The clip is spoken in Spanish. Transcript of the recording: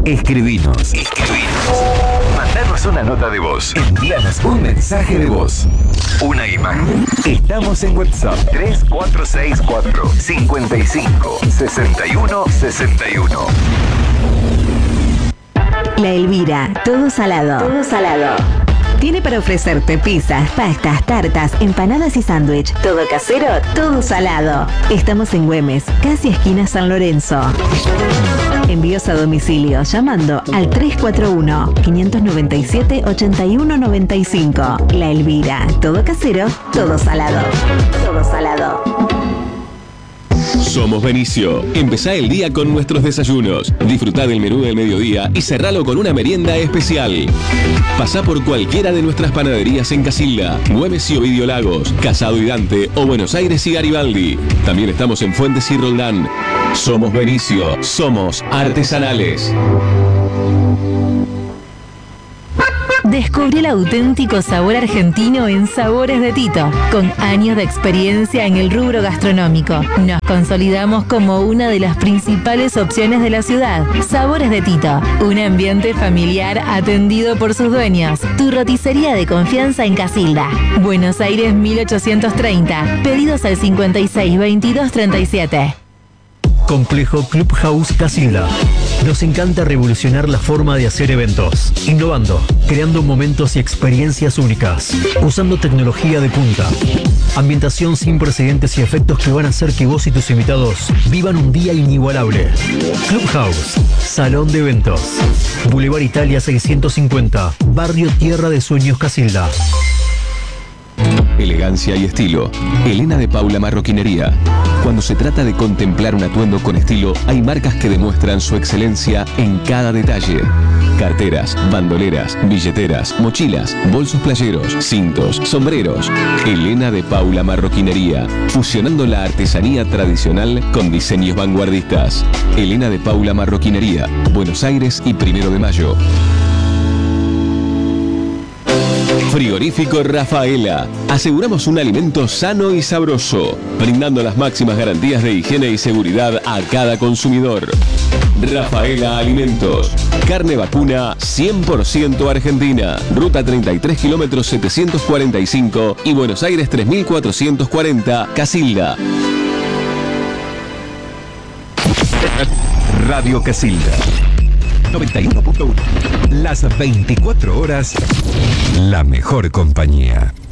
Escribinos. Mandanos una nota de voz. Envíanos un mensaje de voz. Una imagen. Estamos en WhatsApp 3464 55 61 61. La Elvira, todo salado. Todo salado. Tiene para ofrecerte pizzas, pastas, tartas, empanadas y sándwich. Todo casero, todo salado. Estamos en Güemes, casi esquina San Lorenzo. Envíos a domicilio llamando al 341-597-8195. La Elvira, todo casero, todo salado. Todo salado. Somos Benicio. Empezá el día con nuestros desayunos. Disfrutá del menú del mediodía y cerralo con una merienda especial. Pasá por cualquiera de nuestras panaderías en Casilda, Güemes y Ovidio Lagos, Casado y Dante o Buenos Aires y Garibaldi. También estamos en Fuentes y Roldán. Somos Benicio. Somos artesanales. Descubrí el auténtico sabor argentino en Sabores de Tito. Con años de experiencia en el rubro gastronómico, nos consolidamos como una de las principales opciones de la ciudad. Sabores de Tito, un ambiente familiar atendido por sus dueños. Tu roticería de confianza en Casilda, Buenos Aires 1830. Pedidos al 56 22 37. Complejo Clubhouse Casilda. Nos encanta revolucionar la forma de hacer eventos, innovando, creando momentos y experiencias únicas, usando tecnología de punta, ambientación sin precedentes y efectos que van a hacer que vos y tus invitados vivan un día inigualable. Clubhouse, salón de eventos, Boulevard Italia 650, Barrio Tierra de Sueños Casilda. Elegancia y estilo. Elena de Paula Marroquinería. Cuando se trata de contemplar un atuendo con estilo, hay marcas que demuestran su excelencia en cada detalle. Carteras, bandoleras, billeteras, mochilas, bolsos playeros, cintos, sombreros. Elena de Paula Marroquinería. Fusionando la artesanía tradicional con diseños vanguardistas. Elena de Paula Marroquinería. Buenos Aires y 1 de Mayo. Frigorífico Rafaela. Aseguramos un alimento sano y sabroso, brindando las máximas garantías de higiene y seguridad a cada consumidor. Rafaela Alimentos. Carne vacuna 100% argentina. Ruta 33 kilómetros 745 y Buenos Aires 3440, Casilda. Radio Casilda 91.1. Las 24 horas, la mejor compañía.